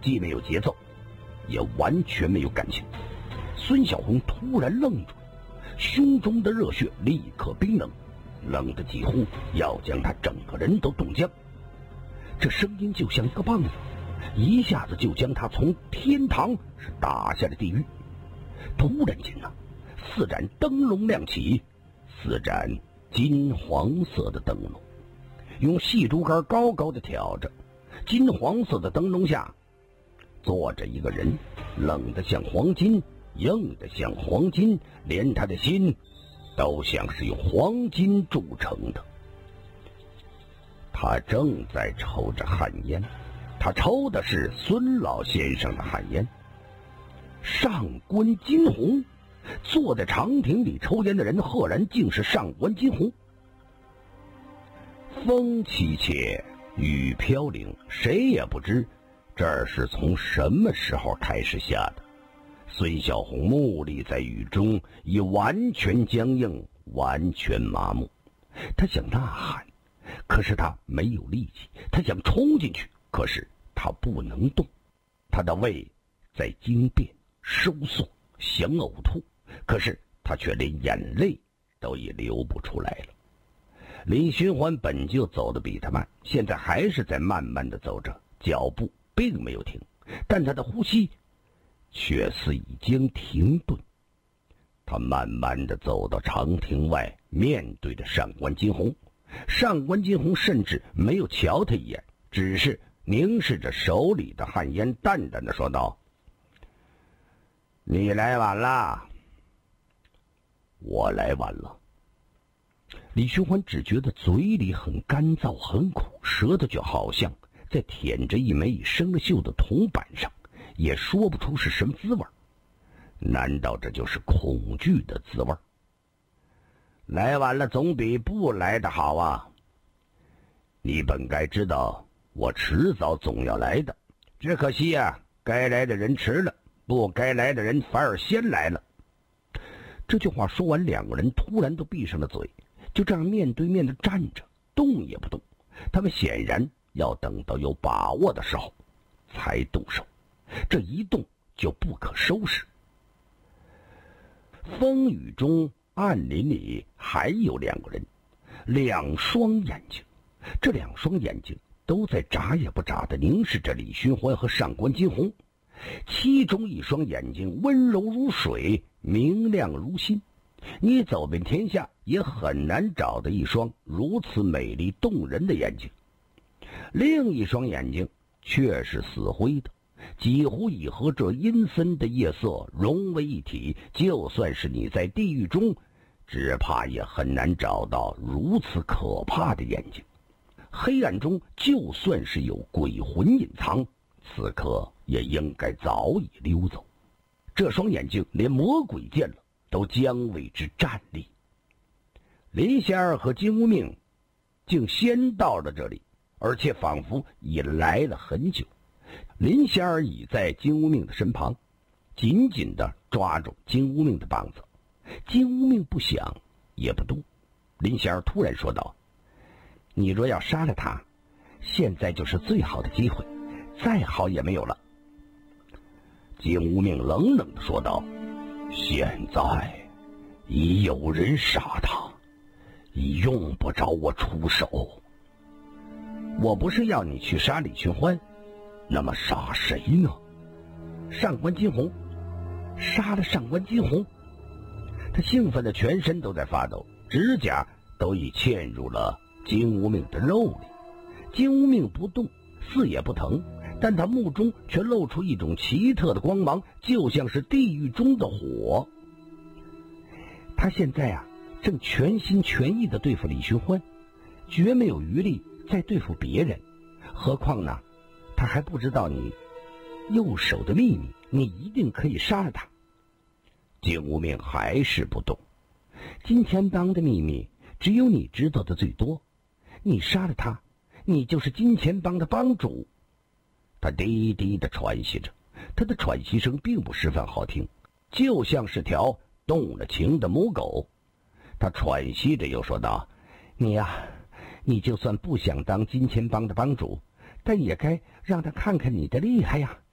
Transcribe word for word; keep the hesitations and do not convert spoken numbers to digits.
既没有节奏，也完全没有感情。孙小红突然愣住，胸中的热血立刻冰冷，冷得几乎要将他整个人都冻僵。这声音就像一个棒子，一下子就将他从天堂是打下了地狱。突然间呢、啊，四盏灯笼亮起，四盏金黄色的灯笼用细竹竿高高的挑着，金黄色的灯笼下坐着一个人，冷得像黄金，硬得像黄金，连他的心都像是用黄金铸成的。他正在抽着旱烟，他抽的是孙老先生的旱烟。上官金鸿，坐在长亭里抽烟的人赫然竟是上官金鸿。风凄切，雨飘零，谁也不知这儿是从什么时候开始下的。孙小红目立在雨中，已完全僵硬，完全麻木。他想呐喊，可是他没有力气；他想冲进去，可是他不能动。他的胃在惊变收缩，想呕吐，可是他却连眼泪都已流不出来了。李寻欢本就走得比他慢，现在还是在慢慢的走着，脚步并没有停，但他的呼吸却似已经停顿。他慢慢的走到长亭外，面对着上官金鸿。上官金鸿甚至没有瞧他一眼，只是凝视着手里的旱烟，淡淡的说道：“你来晚了。”“我来晚了。”李寻欢只觉得嘴里很干燥很苦，舌头就好像在舔着一枚已生了锈的铜板上，也说不出是什么滋味。难道这就是恐惧的滋味？来晚了总比不来的好啊！你本该知道我迟早总要来的，只可惜啊，该来的人迟了，不该来的人反而先来了。这句话说完，两个人突然都闭上了嘴，就这样面对面的站着，动也不动。他们显然要等到有把握的时候才动手，这一动就不可收拾。风雨中，暗林里还有两个人，两双眼睛，这两双眼睛都在眨也不眨地凝视着李寻欢和上官金鸿。其中一双眼睛温柔如水，明亮如新，你走遍天下也很难找到一双如此美丽动人的眼睛。另一双眼睛却是死灰的，几乎已和这阴森的夜色融为一体，就算是你在地狱中，只怕也很难找到如此可怕的眼睛。黑暗中就算是有鬼魂隐藏，此刻也应该早已溜走。这双眼睛连魔鬼见了都将为之战栗。林仙儿和金无命竟先到了这里，而且仿佛已来了很久。林仙儿倚在金无命的身旁，紧紧地抓住金无命的膀子。金无命不想也不动。林仙儿突然说道：“你若要杀了他，现在就是最好的机会，再好也没有了。”金无命冷冷地说道：“现在已有人杀他，已用不着我出手。我不是要你去杀李寻欢，那么杀谁呢？上官金鸿。杀了上官金鸿。”他兴奋的全身都在发抖，指甲都已嵌入了金无命的肉里。金无命不动，似也不疼，但他目中却露出一种奇特的光芒，就像是地狱中的火。他现在啊，正全心全意地对付李寻欢，绝没有余力再对付别人。何况呢，他还不知道你右手的秘密，你一定可以杀了他。金无命还是不动。金钱帮的秘密只有你知道的最多，你杀了他，你就是金钱帮的帮主。他低低地喘息着，他的喘息声并不十分好听，就像是条动了情的母狗。他喘息着又说道：“你呀，你就算不想当金钱帮的帮主，但也该让他看看你的厉害呀。